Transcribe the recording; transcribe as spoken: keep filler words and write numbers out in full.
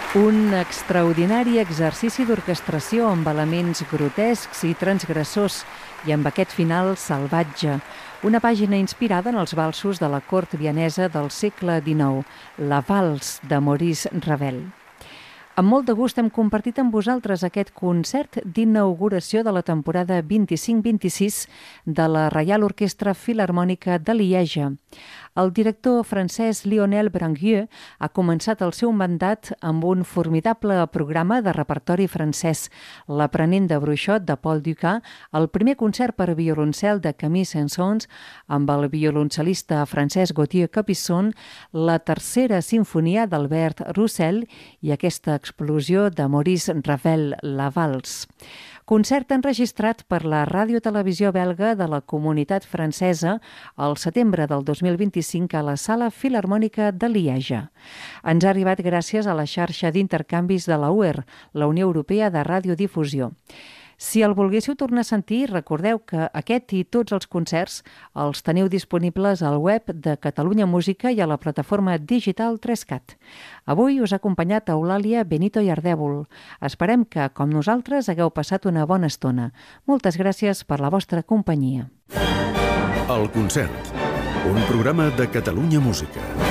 Un extraordinari exercici d'orquestració amb elements grotescs i transgressors i amb aquest final salvatge. Una pàgina inspirada en els valsos de la cort vienesa del segle dinou, la Vals de Maurice Ravel. Amb molt de gust hem compartit amb vosaltres aquest concert d'inauguració de la temporada vint-i-cinc vint-i-sis de la Reial Orquestra Filharmònica de Lieja. El director francès Lionel Branguier ha començat el seu mandat amb un formidable programa de repertori francès, l'Aprenent de Bruixot de Paul Dukas, el primer concert per violoncel de Camille Saint-Saëns amb el violoncel·lista francès Gauthier Capuçon, la tercera sinfonia d'Albert Roussel i aquesta explosió de Maurice Ravel, la Vals. Concert enregistrat per la ràdio-televisió belga de la Comunitat Francesa al setembre del dos mil vint-i-cinc a la Sala Filharmònica de Lieja. Ens ha arribat gràcies a la xarxa d'intercanvis de la U E R, la Unió Europea de Radiodifusió. Si el volguéssiu tornar a sentir, recordeu que aquest i tots els concerts els teniu disponibles al web de Catalunya Música i a la plataforma digital tres cat. Avui us ha acompanyat Eulàlia Benito i Ardèvol. Esperem que, com nosaltres, hagueu passat una bona estona. Moltes gràcies per la vostra companyia. El concert, un programa de Catalunya Música.